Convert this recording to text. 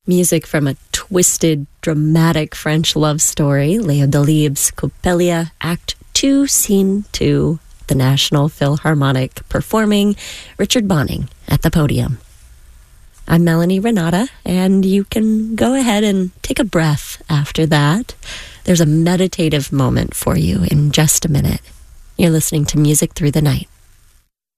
Music from a twisted, dramatic French love story, Leo Delibes' Coppelia, Act 2, Scene 2, the National Philharmonic performing Richard Bonning at the podium. I'm Melanie Renata, and you can go ahead and take a breath after that. There's a meditative moment for you in just a minute. You're listening to Music Through the Night.